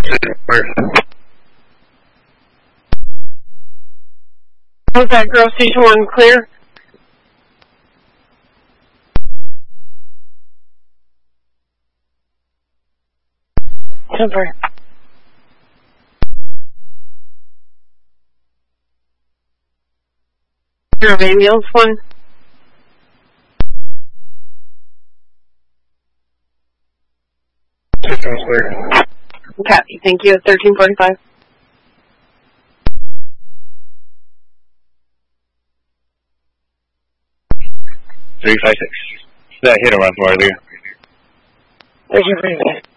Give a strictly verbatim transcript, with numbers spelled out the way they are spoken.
Was that girl station one clear? Super. Your ambulance one? System's clear. Copy. Thank you. thirteen forty-five. three five six. That hit around from earlier. thirteen forty-five.